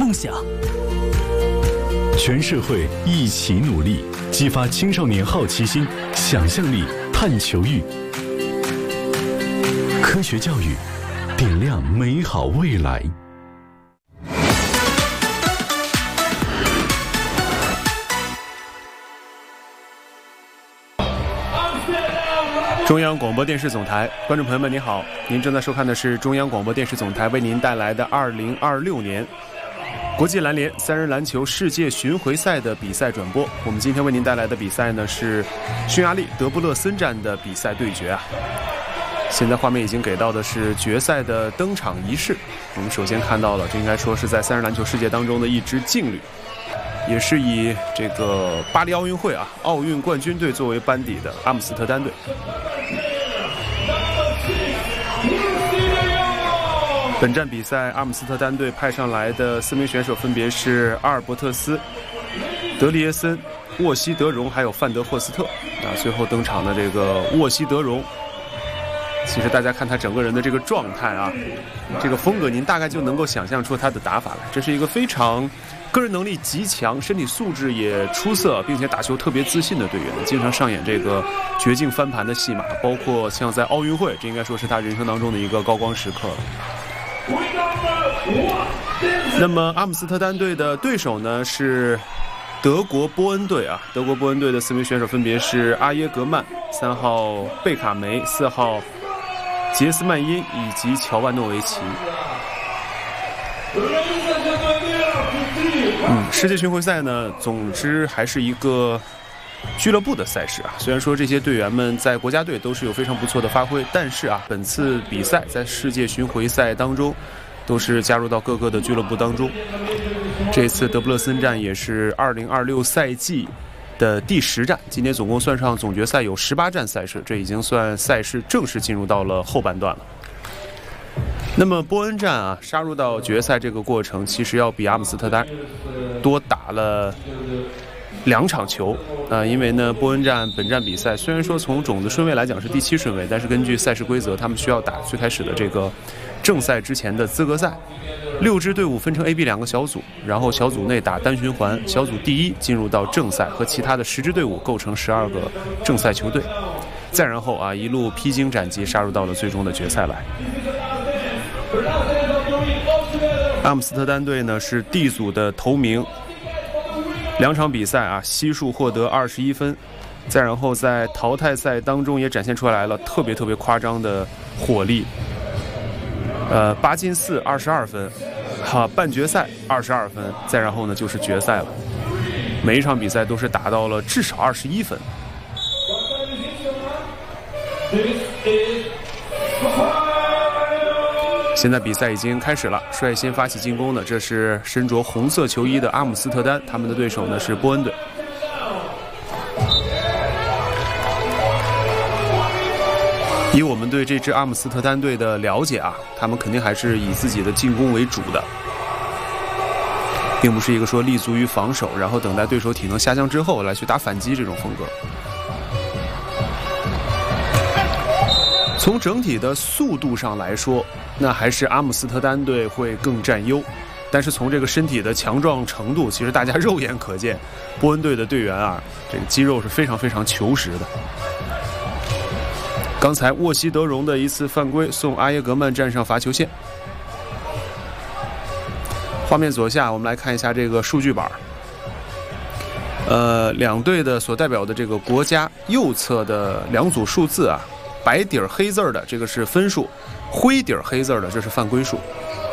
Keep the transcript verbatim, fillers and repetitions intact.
梦想。全社会一起努力，激发青少年好奇心、想象力、探求欲。科学教育，点亮美好未来。 中央广播电视总台，观众朋友们，您好，您正在收看的是中央广播电视总台为您带来的二零二六年国际篮联三人篮球世界巡回赛的比赛转播。我们今天为您带来的比赛呢是匈牙利德布勒森站的比赛对决啊。现在画面已经给到的是决赛的登场仪式。我们首先看到了，这应该说是在三人篮球世界当中的一支劲旅，也是以这个巴黎奥运会啊奥运冠军队作为班底的阿姆斯特丹队。本站比赛，阿姆斯特丹队派上来的四名选手分别是阿尔伯特斯、德里耶森、沃西德容还有范德霍斯特啊。最后登场的这个沃西德容，其实大家看他整个人的这个状态啊，这个风格，您大概就能够想象出他的打法来。这是一个非常个人能力极强、身体素质也出色，并且打球特别自信的队员，经常上演这个绝境翻盘的戏码，包括像在奥运会，这应该说是他人生当中的一个高光时刻了。那么阿姆斯特丹队的对手呢是德国波恩队啊。德国波恩队的四名选手分别是阿耶格曼、三号贝卡梅、四号杰斯曼因以及乔万诺维奇。嗯，世界巡回赛呢，总之还是一个俱乐部的赛事啊。虽然说这些队员们在国家队都是有非常不错的发挥，但是啊，本次比赛在世界巡回赛当中，都是加入到各个的俱乐部当中。这次德布勒森站也是二零二六赛季的第十站，今天总共算上总决赛有十八站赛事，这已经算赛事正式进入到了后半段了。那么波恩站啊，杀入到决赛这个过程，其实要比阿姆斯特丹多打了两场球，呃，因为呢，波恩站本站比赛虽然说从种子顺位来讲是第七顺位，但是根据赛事规则，他们需要打最开始的这个正赛之前的资格赛。六支队伍分成 A、B 两个小组，然后小组内打单循环，小组第一进入到正赛，和其他的十支队伍构成十二个正赛球队。再然后啊，一路披荆斩棘，杀入到了最终的决赛来。阿姆斯特丹队呢是 D 组的头名。两场比赛啊，悉数获得二十一分，再然后在淘汰赛当中也展现出来了特别特别夸张的火力。呃，八进四，二十二分，哈，半决赛二十二分，再然后呢就是决赛了。每一场比赛都是达到了至少二十一分。现在比赛已经开始了，率先发起进攻的这是身着红色球衣的阿姆斯特丹，他们的对手呢是波恩队。以我们对这支阿姆斯特丹队的了解啊，他们肯定还是以自己的进攻为主的，并不是一个说立足于防守，然后等待对手体能下降之后来去打反击这种风格。从整体的速度上来说，那还是阿姆斯特丹队会更占优，但是从这个身体的强壮程度，其实大家肉眼可见，波恩队的队员啊，这个肌肉是非常非常求实的。刚才沃西德容的一次犯规送阿耶格曼站上罚球线。画面左下我们来看一下这个数据板，呃，两队的所代表的这个国家右侧的两组数字啊，白底儿黑字的这个是分数，灰底儿黑字的这是犯规数。